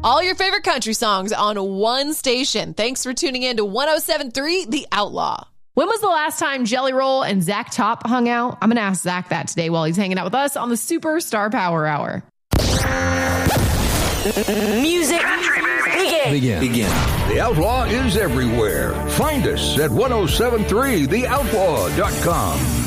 All your favorite country songs on one station. Thanks for tuning in to 107.3 The Outlaw. When was the last time Jelly Roll and Zach Top hung out? I'm going to ask Zach that today while he's hanging out with us on the Superstar Power Hour. Music begin. The Outlaw is everywhere. Find us at 1073theoutlaw.com.